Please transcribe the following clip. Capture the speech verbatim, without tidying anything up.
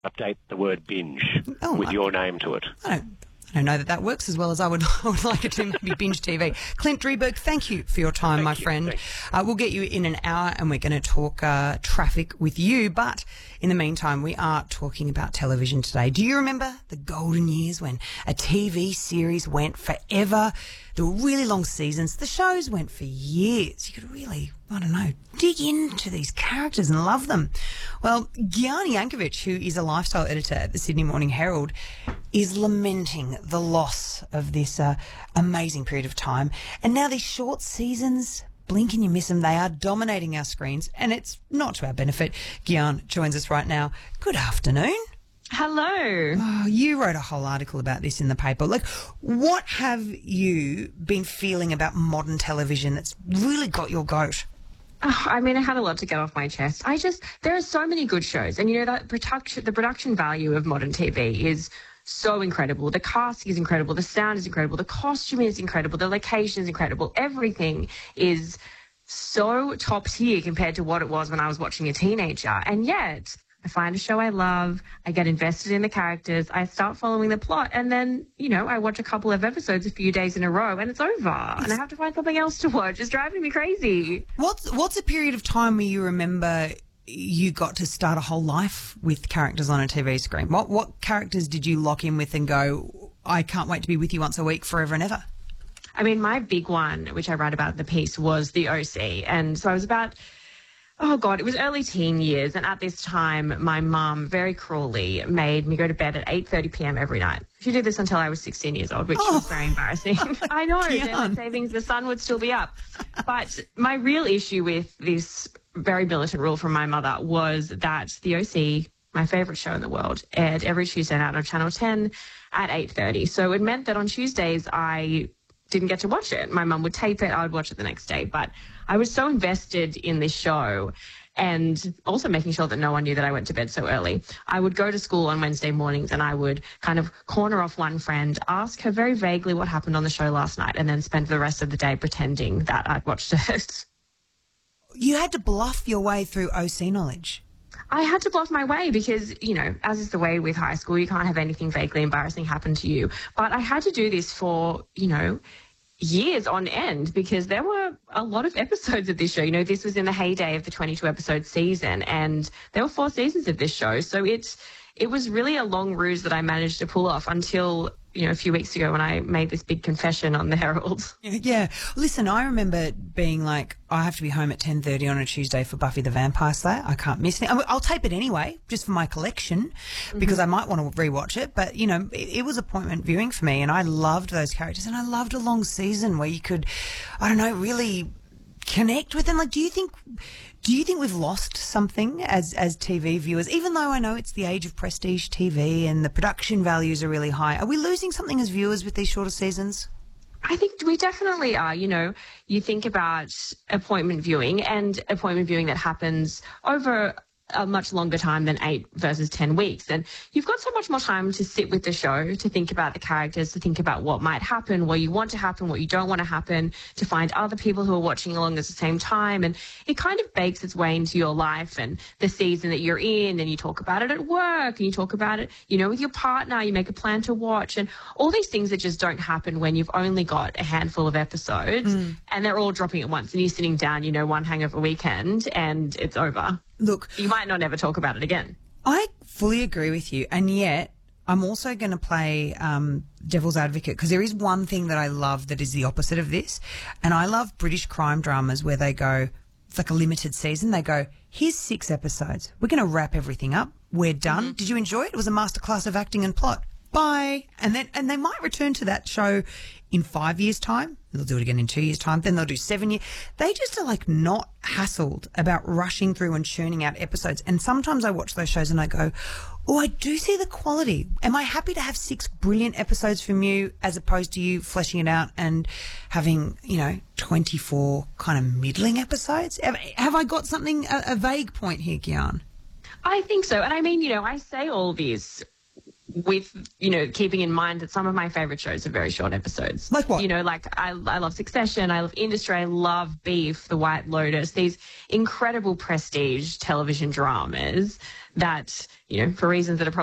update the word binge Oh, with I- your name to it. I don't, I don't know that that works as well as I would, I would like it to be binge T V. Clint Drieberg, thank you for your time, Thank my you. friend. Thank Uh, we'll get you in an hour and we're going to talk uh, traffic with you. But in the meantime, we are talking about television today. Do you remember the golden years when a T V series went forever? There were really long seasons. The shows went for years. You could really, I don't know, dig into these characters and love them. Well, Gyan Yankovic, who is a lifestyle editor at the Sydney Morning Herald, is lamenting the loss of this uh, amazing period of time. And now these short seasons, blink and you miss them, they are dominating our screens, and it's not to our benefit. Gyan joins us right now. Good afternoon. Hello. Oh, you wrote a whole article about this in the paper. Like, what have you been feeling about modern television that's really got your goat? Oh, I mean, I had a lot to get off my chest. I just, there are so many good shows. And, you know, that production, the production value of modern T V is so incredible. The casting is incredible. The sound is incredible. The costume is incredible. The location is incredible. Everything is so top tier compared to what it was when I was watching a teenager. And yet I find a show I love, I get invested in the characters, I start following the plot, and then, you know, I watch a couple of episodes a few days in a row and it's over. And I have to find something else to watch. It's driving me crazy. What's what's a period of time where you remember you got to start a whole life with characters on a T V screen? What what characters did you lock in with and go, I can't wait to be with you once a week forever and ever? I mean, my big one, which I write about in the piece, was the O C. And so I was about... Oh, God, it was early teen years, and at this time, my mum very cruelly made me go to bed at eight thirty p.m. every night. She did this until I was sixteen years old, which Oh. was very embarrassing. I know, Gyan. daylight savings, the sun would still be up. But my real issue with this very militant rule from my mother was that the O C, my favourite show in the world, aired every Tuesday night on Channel ten at eight thirty. So it meant that on Tuesdays, I didn't get to watch it. My mum would tape it, I would watch it the next day. But I was so invested in this show, and also making sure that no one knew that I went to bed so early. I would go to school on Wednesday mornings and I would kind of corner off one friend, ask her very vaguely what happened on the show last night, and then spend the rest of the day pretending that I'd watched it. You had to bluff your way through O C knowledge. I had to bluff my way because, you know, as is the way with high school, you can't have anything vaguely embarrassing happen to you. But I had to do this for, you know, years on end because there were a lot of episodes of this show. You know, this was in the heyday of the twenty-two episode season, and there were four seasons of this show. So it's, it was really a long ruse that I managed to pull off until, you know, a few weeks ago when I made this big confession on the Herald. Yeah. Listen, I remember being like, I have to be home at ten thirty on a Tuesday for Buffy the Vampire Slayer. I can't miss it. I mean, I'll tape it anyway, just for my collection, because I might want to rewatch it. But, you know, it, it was appointment viewing for me, and I loved those characters, and I loved a long season where you could, I don't know, really connect with them. Like, do you think... Do you think we've lost something as, as T V viewers? Even though I know it's the age of prestige T V and the production values are really high, are we losing something as viewers with these shorter seasons? I think we definitely are. You know, you think about appointment viewing and appointment viewing that happens over a much longer time than eight versus ten weeks. And you've got so much more time to sit with the show, to think about the characters, to think about what might happen, what you want to happen, what you don't want to happen, to find other people who are watching along at the same time. And it kind of bakes its way into your life and the season that you're in, and you talk about it at work, and you talk about it, you know, with your partner, you make a plan to watch, and all these things that just don't happen when you've only got a handful of episodes mm. and they're all dropping at once, and you're sitting down, you know, one hangover weekend and it's over. Look, you might not ever talk about it again. I fully agree with you, and yet I'm also going to play um, devil's advocate, because there is one thing that I love that is the opposite of this, and I love British crime dramas where they go, it's like a limited season, they go, here's six episodes, we're going to wrap everything up, we're done. Mm-hmm. Did you enjoy it? It was a masterclass of acting and plot. Bye. And then and they might return to that show in five years' time. They'll do it again in two years' time. Then they'll do seven years. They just are like not hassled about rushing through and churning out episodes. And sometimes I watch those shows and I go, oh, I do see the quality. Am I happy to have six brilliant episodes from you as opposed to you fleshing it out and having, you know, twenty-four kind of middling episodes? Have, have I got something, a, a vague point here, Gyan? I think so. And I mean, you know, I say all this with, you know, keeping in mind that some of my favorite shows are very short episodes. Like what? You know, like I, I love Succession, I love Industry, I love Beef, The White Lotus, these incredible prestige television dramas that, you know, for reasons that are probably